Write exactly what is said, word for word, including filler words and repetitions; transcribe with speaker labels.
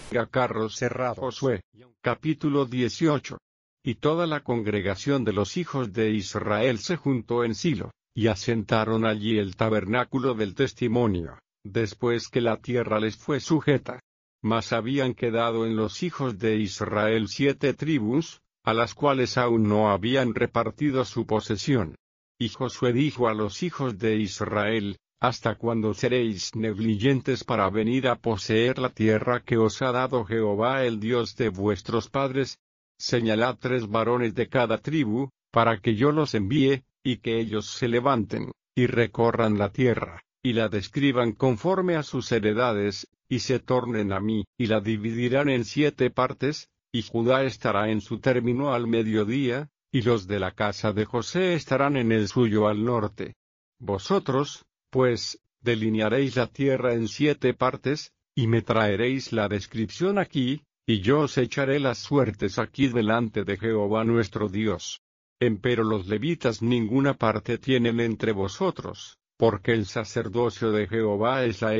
Speaker 1: carros cerrados. Josué, capítulo dieciocho. Y toda la congregación de los hijos de Israel se juntó en Silo, y asentaron allí el tabernáculo del testimonio, después que la tierra les fue sujeta. Mas habían quedado en los hijos de Israel siete tribus, a las cuales aún no habían repartido su posesión. Y Josué dijo a los hijos de Israel: ¿Hasta cuándo seréis negligentes para venir a poseer la tierra que os ha dado Jehová el Dios de vuestros padres? Señalad tres varones de cada tribu, para que yo los envíe, y que ellos se levanten, y recorran la tierra, y la describan conforme a sus heredades, y se tornen a mí, y la dividirán en siete partes, y Judá estará en su término al mediodía, y los de la casa de José estarán en el suyo al norte. Vosotros, pues, delinearéis la tierra en siete partes, y me traeréis la descripción aquí, y yo os echaré las suertes aquí delante de Jehová nuestro Dios. Empero los levitas ninguna parte tienen entre vosotros, porque el sacerdocio de Jehová es la